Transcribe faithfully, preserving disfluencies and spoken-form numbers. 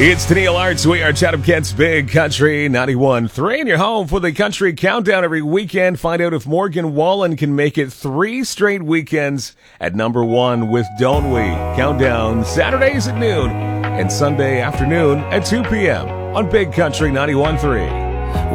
It's Tennille Arts. We are Chatham Kent's Big Country ninety-one point three, and you're home for the Country Countdown every weekend. Find out if Morgan Wallen can make it three straight weekends at number one with Don't We? Countdown Saturdays at noon and Sunday afternoon at two p.m. on Big Country ninety-one point three.